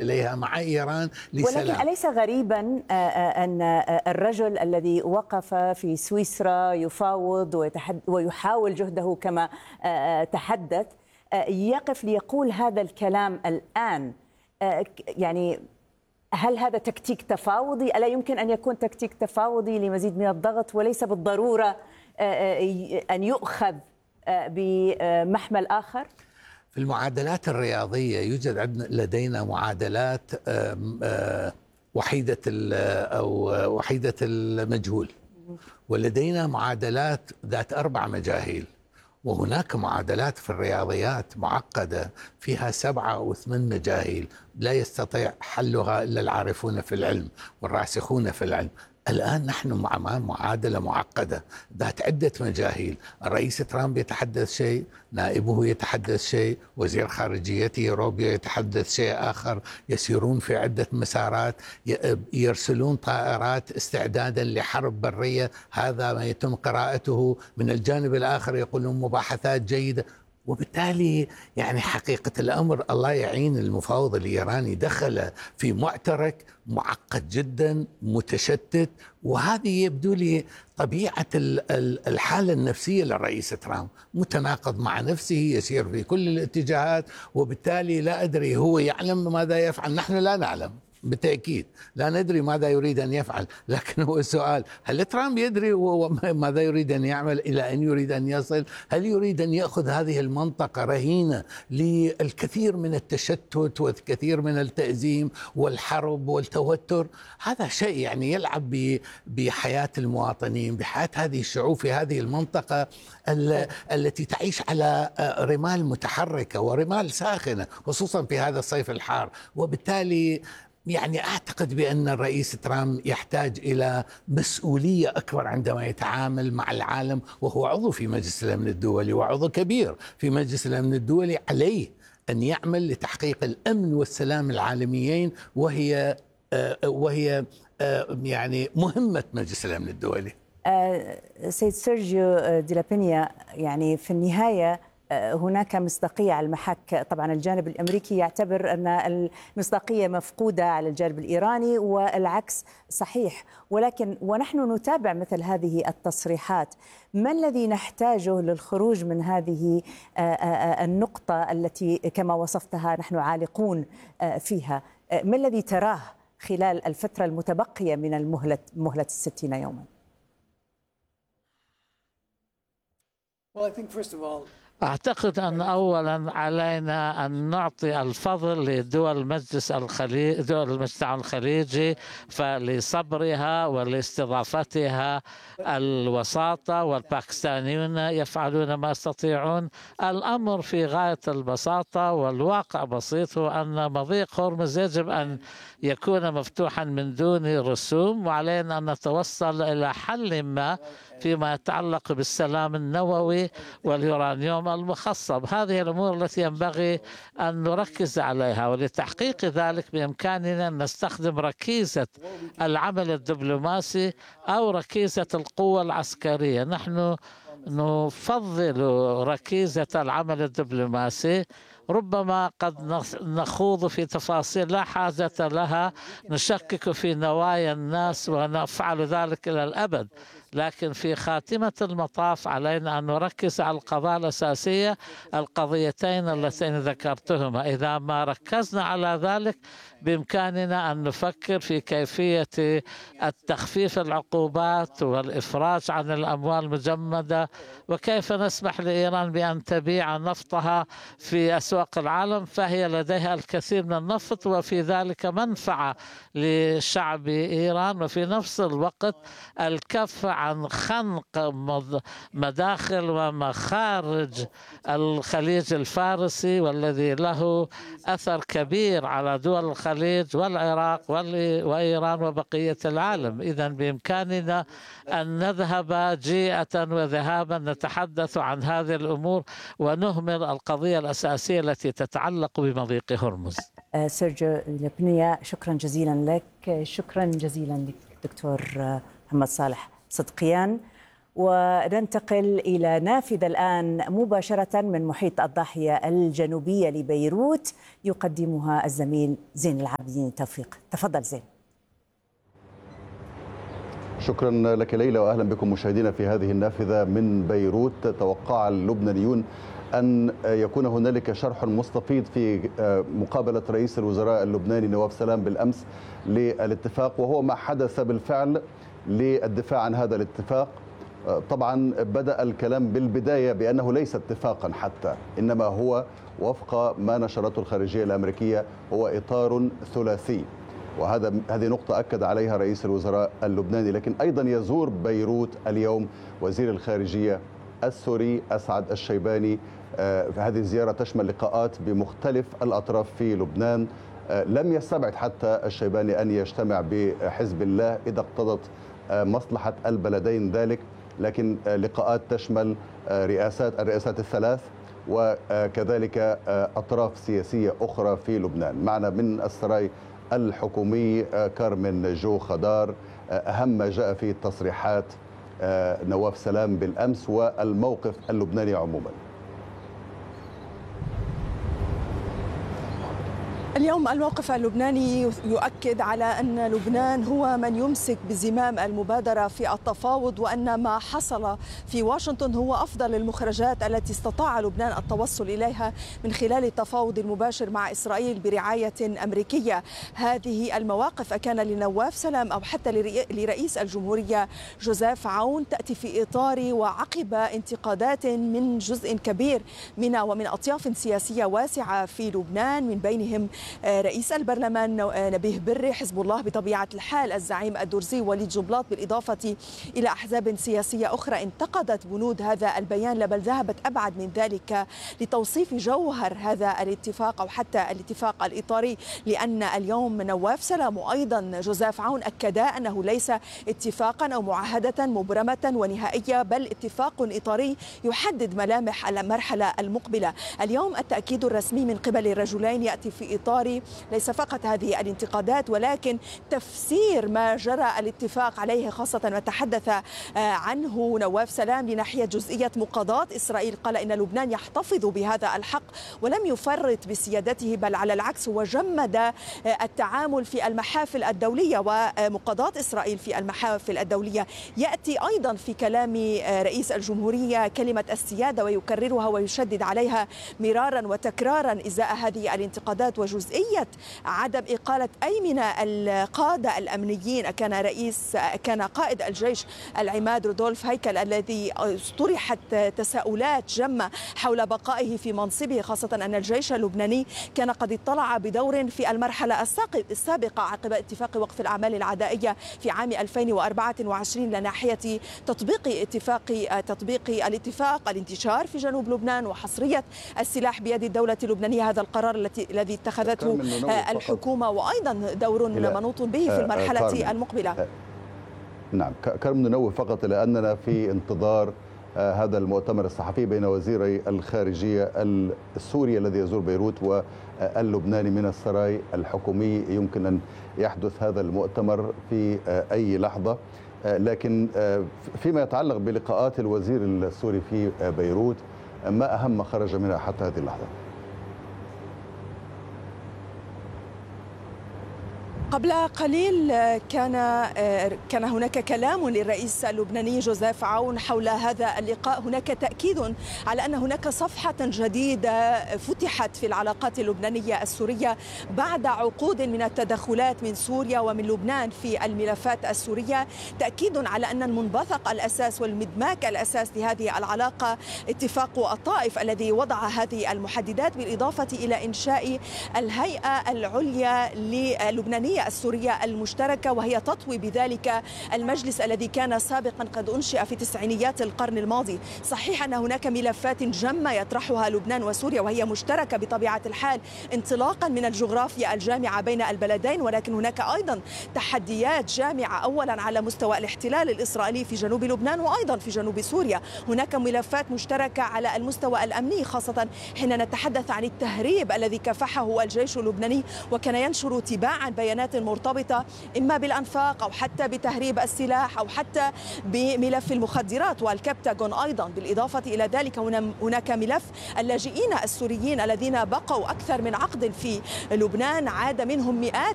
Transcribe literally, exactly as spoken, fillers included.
إليها مع إيران لسلام. ولكن أليس غريبا أن الرجل الذي وقف في سويسرا يفاوض ويحاول جهده كما تحدث يقف ليقول هذا الكلام الآن؟ يعني هل هذا تكتيك تفاوضي؟ ألا يمكن أن يكون تكتيك تفاوضي لمزيد من الضغط وليس بالضرورة أن يؤخذ بمحمل آخر؟ في المعادلات الرياضية يوجد عندنا لدينا معادلات وحيدة أو وحيدة المجهول، ولدينا معادلات ذات أربع مجاهيل، وهناك معادلات في الرياضيات معقدة فيها سبعة أو ثمان مجاهيل لا يستطيع حلها إلا العارفون في العلم والراسخون في العلم. الآن نحن مع معادلة معقدة ذات عدة مجاهيل، الرئيس ترامب يتحدث شيء، نائبه يتحدث شيء، وزير خارجيته روبيو يتحدث شيء آخر، يسيرون في عدة مسارات، يرسلون طائرات استعدادا لحرب برية، هذا ما يتم قراءته. من الجانب الآخر يقولون مباحثات جيدة. وبالتالي يعني حقيقة الأمر الله يعين المفاوض الإيراني، دخل في معترك معقد جدا متشتت، وهذه يبدو لي طبيعة الحالة النفسية للرئيس ترامب، متناقض مع نفسه، يسير في كل الاتجاهات، وبالتالي لا أدري هو يعلم ماذا يفعل، نحن لا نعلم بالتأكيد، لا ندري ماذا يريد أن يفعل، لكن هو السؤال هل ترامب يدري ماذا يريد أن يعمل، إلى أن يريد أن يصل؟ هل يريد أن يأخذ هذه المنطقة رهينة للكثير من التشتت والكثير من التأزيم والحرب والتوتر؟ هذا شيء يعني يلعب بحياة المواطنين، بحياة هذه الشعوب في هذه المنطقة التي تعيش على رمال متحركة ورمال ساخنة، خصوصا في هذا الصيف الحار. وبالتالي يعني أعتقد بأن الرئيس ترامب يحتاج إلى مسؤولية أكبر عندما يتعامل مع العالم، وهو عضو في مجلس الأمن الدولي وعضو كبير في مجلس الأمن الدولي. عليه أن يعمل لتحقيق الأمن والسلام العالميين، وهي وهي يعني مهمة مجلس الأمن الدولي. سيد سيرجيو دي لا بينيا، يعني في النهاية هناك مصداقية على المحك. طبعا الجانب الأمريكي يعتبر أن المصداقية مفقودة على الجانب الإيراني والعكس صحيح، ولكن ونحن نتابع مثل هذه التصريحات، ما الذي نحتاجه للخروج من هذه النقطة التي كما وصفتها نحن عالقون فيها؟ ما الذي تراه خلال الفترة المتبقية من المهلة مهلة الستين يوما؟ أعتقد أن أولا علينا أن نعطي الفضل لدول مجلس الخليج، دول المجتمع الخليجي، فلصبرها ولاستضافتها الوساطة، والباكستانيون يفعلون ما يستطيعون. الأمر في غاية البساطة والواقع بسيط، هو أن مضيق هرمز يجب أن يكون مفتوحا من دون رسوم، وعلينا أن نتوصل إلى حل ما فيما يتعلق بالسلام النووي واليورانيوم المخصب. هذه الأمور التي ينبغي أن نركز عليها، ولتحقيق ذلك بإمكاننا أن نستخدم ركيزة العمل الدبلوماسي أو ركيزة القوة العسكرية. نحن نفضل ركيزة العمل الدبلوماسي، ربما قد نخوض في تفاصيل لا حاجة لها، نشكك في نوايا الناس ونفعل ذلك إلى الأبد، لكن في خاتمة المطاف علينا أن نركز على القضايا الأساسية، القضيتين اللتين ذكرتهما. إذا ما ركزنا على ذلك بإمكاننا أن نفكر في كيفية التخفيف العقوبات والإفراج عن الأموال المجمدة، وكيف نسمح لإيران بأن تبيع نفطها في أسواق العالم، فهي لديها الكثير من النفط وفي ذلك منفعة لشعب إيران، وفي نفس الوقت الكف عن خنق مداخل ومخارج الخليج الفارسي، والذي له أثر كبير على دول الخليج والعراق وإيران وبقية العالم. إذن بإمكاننا أن نذهب جيئة وذهابا نتحدث عن هذه الأمور ونهمل القضية الأساسية التي تتعلق بمضيق هرمز. سيرجيو دي لا بينيا، شكرا جزيلا لك. شكرا جزيلا لك دكتور محمد صالح صدقيان. وننتقل إلى نافذة الآن مباشرة من محيط الضاحية الجنوبية لبيروت، يقدمها الزميل زين العابدين توفيق. تفضل زين. شكرا لك ليلى، وأهلا بكم مشاهدينا في هذه النافذة من بيروت. توقع اللبنانيون أن يكون هنالك شرح مستفيض في مقابلة رئيس الوزراء اللبناني نواف سلام بالأمس للاتفاق، وهو ما حدث بالفعل للدفاع عن هذا الاتفاق. طبعا بدأ الكلام بالبداية بأنه ليس اتفاقا حتى، إنما هو وفق ما نشرته الخارجية الأمريكية هو إطار ثلاثي، وهذا هذه نقطة أكد عليها رئيس الوزراء اللبناني. لكن أيضا يزور بيروت اليوم وزير الخارجية السوري أسعد الشيباني. هذه الزيارة تشمل لقاءات بمختلف الأطراف في لبنان. لم يستبعد حتى الشيباني أن يجتمع بحزب الله إذا اقتضت مصلحة البلدين ذلك، لكن لقاءات تشمل رئاسات الرئاسات الثلاث وكذلك أطراف سياسية أخرى في لبنان. معنا من السراي الحكومي كارمن جو خضار أهم ما جاء في تصريحات نواف سلام بالأمس والموقف اللبناني عموما. اليوم الموقف اللبناني يؤكد على أن لبنان هو من يمسك بزمام المبادرة في التفاوض، وأن ما حصل في واشنطن هو أفضل المخرجات التي استطاع لبنان التوصل إليها من خلال التفاوض المباشر مع إسرائيل برعاية أمريكية. هذه المواقف كان لنواف سلام أو حتى لرئيس الجمهورية جوزيف عون تأتي في إطار وعقب انتقادات من جزء كبير من ومن أطياف سياسية واسعة في لبنان، من بينهم رئيس البرلمان نبيه بري، حزب الله بطبيعة الحال، الزعيم الدرزي، وليد جنبلاط، بالإضافة إلى أحزاب سياسية أخرى انتقدت بنود هذا البيان، بل ذهبت أبعد من ذلك لتوصيف جوهر هذا الاتفاق أو حتى الاتفاق الإطاري، لأن اليوم نواف سلام وأيضا جوزيف عون أكدا أنه ليس اتفاقا أو معاهدة مبرمة ونهائية، بل اتفاق إطاري يحدد ملامح المرحلة المقبلة. اليوم التأكيد الرسمي من قبل الرجلين يأتي في إطار ليس فقط هذه الانتقادات، ولكن تفسير ما جرى الاتفاق عليه، خاصة ما تحدث عنه نواف سلام لناحية جزئية مقاضاة إسرائيل. قال إن لبنان يحتفظ بهذا الحق ولم يفرط بسيادته، بل على العكس هو جمد التعامل في المحافل الدولية ومقاضاة إسرائيل في المحافل الدولية. يأتي أيضا في كلام رئيس الجمهورية كلمة السيادة ويكررها ويشدد عليها مرارا وتكرارا إزاء هذه الانتقادات، وجزئية عدم إقالة أي من القادة الأمنيين. كان رئيس كان قائد الجيش العماد رودولف هيكل الذي طرحت تساؤلات جمة حول بقائه في منصبه، خاصة أن الجيش اللبناني كان قد اطلع بدور في المرحلة السابقة عقب اتفاق وقف الأعمال العدائية في عام ألفين وأربعة وعشرين لناحية تطبيق اتفاق تطبيق الاتفاق الانتشار في جنوب لبنان وحصرية السلاح بيد الدولة اللبنانية. هذا القرار الذي اتخذته الحكومة، وأيضا دور منوط به في المرحلة المقبلة. نعم، كرم ننوه فقط إلى أننا في انتظار هذا المؤتمر الصحفي بين وزيري الخارجية السوري الذي يزور بيروت واللبناني من السراي الحكومي. يمكن أن يحدث هذا المؤتمر في أي لحظة، لكن فيما يتعلق بلقاءات الوزير السوري في بيروت، ما أهم ما خرج منها حتى هذه اللحظة؟ قبل قليل كان كان هناك كلام للرئيس اللبناني جوزيف عون حول هذا اللقاء. هناك تأكيد على أن هناك صفحة جديدة فتحت في العلاقات اللبنانية السورية بعد عقود من التدخلات من سوريا ومن لبنان في الملفات السورية. تأكيد على أن المنبثق الأساس والمدماك الأساس لهذه العلاقة اتفاق الطائف الذي وضع هذه المحددات، بالإضافة إلى إنشاء الهيئة العليا للبنانية السورية المشتركة، وهي تطوي بذلك المجلس الذي كان سابقا قد أنشئ في تسعينيات القرن الماضي. صحيح أن هناك ملفات جمة يطرحها لبنان وسوريا وهي مشتركة بطبيعة الحال انطلاقا من الجغرافيا الجامعة بين البلدين، ولكن هناك أيضا تحديات جامعة، أولا على مستوى الاحتلال الإسرائيلي في جنوب لبنان وأيضا في جنوب سوريا. هناك ملفات مشتركة على المستوى الأمني، خاصة حين نتحدث عن التهريب الذي كافحه الجيش اللبناني وكان ينشر تباعا بيانات ملفات مرتبطة إما بالأنفاق أو حتى بتهريب السلاح أو حتى بملف المخدرات والكبتاغون أيضا. بالإضافة إلى ذلك هناك ملف اللاجئين السوريين الذين بقوا أكثر من عقد في لبنان، عاد منهم مئات